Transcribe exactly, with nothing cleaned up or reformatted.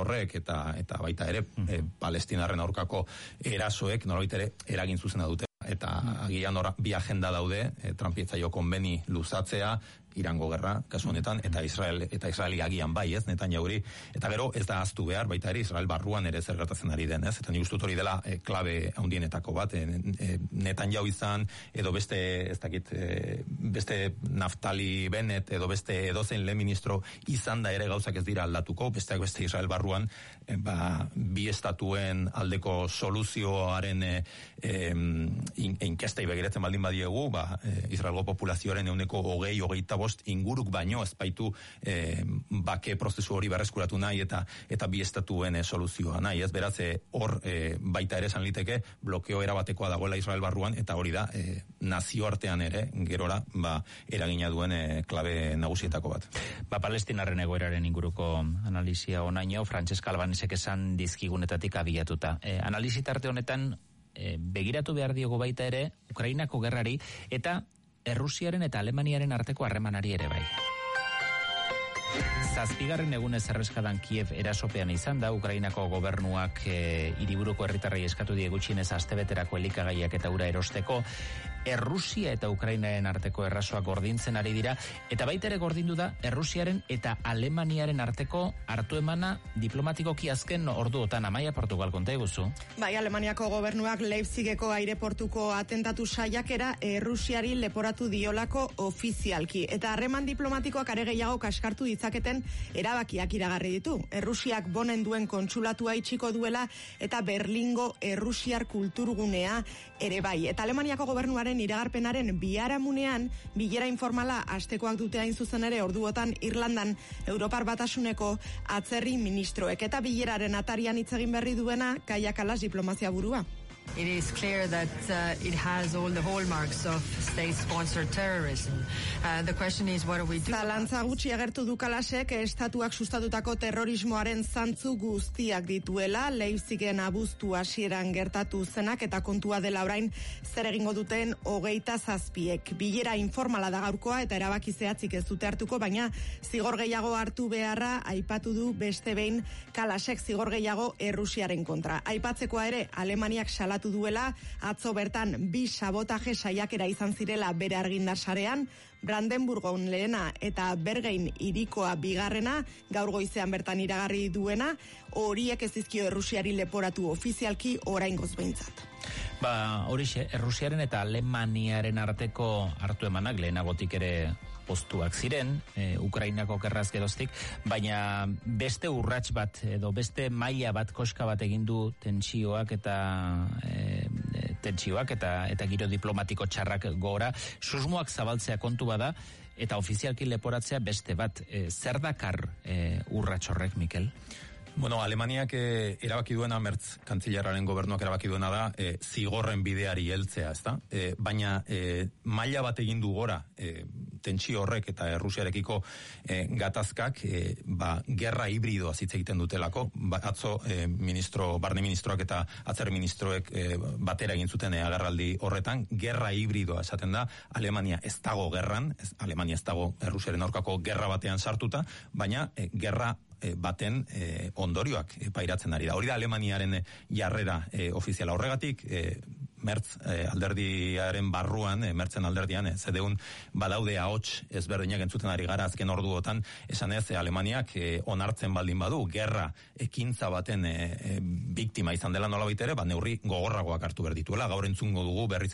horrek eta eta baita ere e, Palestinarren aurkako erasoek nolabait ere eragin zuzena dute. Eta agian ora, bi agenda daude, e, Trump etzaio konbeni luzatzea, Irango gerra, kasu honetan, eta Israel eta Israeli agian bai, ez, Netanyahu-ri, eta gero ez da ahaztu behar, baita ere Israel barruan ere zer gertatzen ari den, ez, eta nik uste dut hori dela e, klabe handienetako bat, e, e, Netanyahu izan, edo beste, ez dakit, e, beste Naftali Bennett, edo beste edozein lehen ministro izan da ere gauzak ez dira aldatuko, besteak beste Israel barruan, e, ba, bi estatuen aldeko soluzioaren e, e, inkestei begiratzen baldin badiegu, ba, e, Israelgo populazioaren ehuneko hogei, hogeita bost inguruk baino ezpaitu e, bake prozesu hori berreskuratu nahi eta eta bi estatuen e, soluzioa nahi, ez beraz e, hor e, baita ere esan liteke blokeo erabatekoa dagoela Israel barruan eta hori da e, nazioartean ere gerora ba, eragina duen e, klabe nagusietako bat. Ba, Palestinarren egoeraren inguruko analisia onaino, Francesca Albanesek esan dizkigunetatik abiatuta. E, analisi tarte honetan e, begiratu behar diogo baita ere Ukrainako gerrari eta Errusiaren eta Alemaniaren arteko harremanari ere bai. Zazpigarren egunez erreskadan Kiev erasopean izan da, Ukrainako gobernuak e, hiriburuko herritarrei eskatu die gutxienez astebeterako elikagaiak eta ura erosteko. Errusia eta Ukrainaren arteko errasoak gordintzen ari dira, eta baita ere gordindu da Errusiaren eta Alemaniaren arteko hartu emana diplomatikoki azken orduotan. Amaia, Portugal, konta eguzu. Bai, Alemaniako gobernuak Leipzigeko aireportuko atentatu saiakera Errusiari leporatu diolako ofizialki, eta harreman diplomatikoak are gehiago kaskartu ditzaketen erabakiak iragarri ditu. Errusiak Bonen duen kontsulatua itxiko duela eta Berlingo Errusiar kulturgunea ere bai. Eta Alemaniako gobernuaren iragarpenaren biharamunean bilera informala astekoak dute hain zuzen ere orduotan Irlandan Europar Batasuneko atzerri ministroek, eta bileraren atarian hitz egin berri duena Kaia Kallas diplomazia burua. It is clear that uh, it has all the hallmarks of state-sponsored terrorism. Uh, the question is, what do we do? Zalantza gutxi agertu du Kalasek estatuak sustatutako terrorismoaren zantzu guztiak dituela, Leipzigen abuztu hasieran gertatu zenak eta kontua dela orain zer egingo duten hogeita zazpiek. Bilera informala da gaurkoa eta erabaki zehatzik ez dute hartuko, baina zigor gehiago hartu beharra aipatu du beste behin Kalasek, zigor gehiago Errusiaren kontra. Aipatzekoa ere Alemaniak salatu duela, atzo bertan bi sabotaje saiakera izan zirela bere argindar sarean, Brandenburgon lehena eta Bergein hirikoa bigarrena, gaur goizean bertan iragarri duena, horiek ez dizkio Errusiari leporatu ofizialki oraingoz behintzat. Ba, horixe, Errusiaren eta Alemaniaren arteko hartu emanak lehenagotik ere postuak ziren, e, Ukrainako gerraz geroztik, baina beste urrats bat edo beste maila bat koska bat egin du tentsioak eta e, tentsioak eta eta giro diplomatiko txarrak gora, susmoak zabaltzea kontu bada eta ofizialki leporatzea beste bat. E, zer dakar e, urrats horrek, Mikel? Bueno, Alemaniak e, erabaki duena, Merz kantzilerraren gobernuak erabaki duena da, e, zigorren bideari heltzea, ezta? E, baina e, maila bat egin du gora e, tentsio horrek eta Errusiarekiko e, gatazkak, e, ba, gerra hibridoa hitz egiten dutelako, ba, atzo e, ministro, barne ministroak eta atzerri ministroek e, batera egin zuten e, agerraldi horretan, gerra hibridoa esaten da, Alemania ez dago gerran, ez, Alemania ez dago Errusiaren aurkako gerra batean sartuta, baina e, gerra baten e, ondorioak e, pairatzen ari da. Hori da Alemaniaren e, jarrera e, ofiziala. Horregatik, e, Merz e, alderdiaren barruan, e, Mertzen alderdian, e, zedeun badaude ahots ezberdinak entzuten ari gara azken orduotan, esan ez, e, Alemaniak e, onartzen baldin badu, gerra ekintza baten e, e, biktima izan dela nolabait ere, ba, neurri gogorragoak hartu behar dituela. Gaur entzungo dugu berriz